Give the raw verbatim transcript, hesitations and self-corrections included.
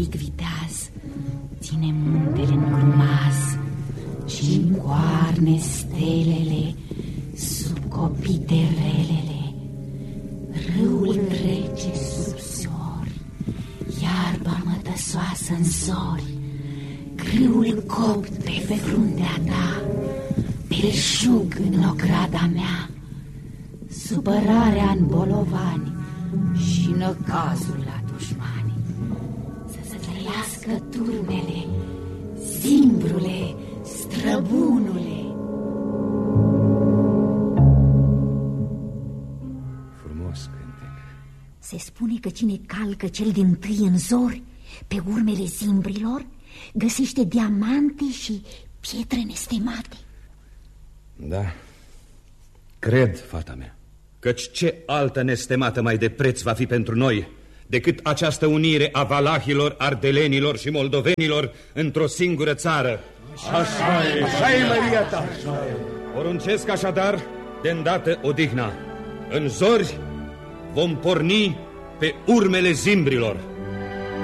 antic viteaz ține muntele în grumaz și încoarne stelele subcopite relele. Râul trece sub sori, iarba mătăsoasă în zori, grâul copte pe fruntea ta, belșug în ograda mea, supărarea în bolovani și năcazul la dușmani. Să se trăiască turmele, zimbrule, străbunule. Frumos cântec. Se spune că cine calcă cel dintâi în zori pe urmele zimbrilor găsește diamante și pietre nestemate. Da, cred, fata mea. Căci ce altă nestemată mai de preț va fi pentru noi decât această unire a valahilor, ardelenilor și moldovenilor într-o singură țară? Așa e, așa e, Maria ta. Poruncesc așadar de îndată odihna. În zori vom porni pe urmele zimbrilor.